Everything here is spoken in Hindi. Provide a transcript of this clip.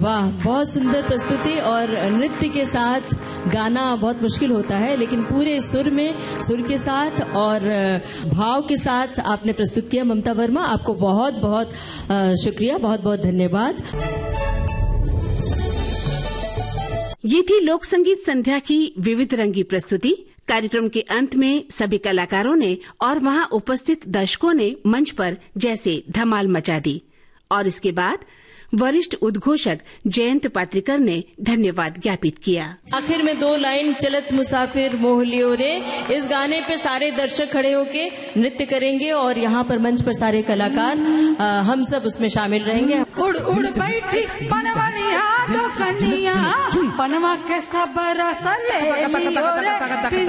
वाह, बहुत सुंदर प्रस्तुति। और नृत्य के साथ गाना बहुत मुश्किल होता है, लेकिन पूरे सुर में, सुर के साथ और भाव के साथ आपने प्रस्तुत किया। ममता वर्मा, आपको बहुत बहुत शुक्रिया, बहुत बहुत धन्यवाद। ये थी लोक संगीत संध्या की विविध रंगी प्रस्तुति। कार्यक्रम के अंत में सभी कलाकारों ने और वहां उपस्थित दर्शकों ने मंच पर जैसे धमाल मचा दी। और इसके बाद वरिष्ठ उद्घोषक जयंत पात्रिकर ने धन्यवाद ज्ञापित किया। आखिर में 2 लाइन चलत मुसाफिर मोह लियो रे, इस गाने पे सारे दर्शक खड़े होके नृत्य करेंगे और यहाँ पर मंच पर सारे कलाकार, हम सब उसमें शामिल रहेंगे। उड़ उड़ बैठी पनवनिया दो कन्या, पनवा के सब रस ले लियो रे।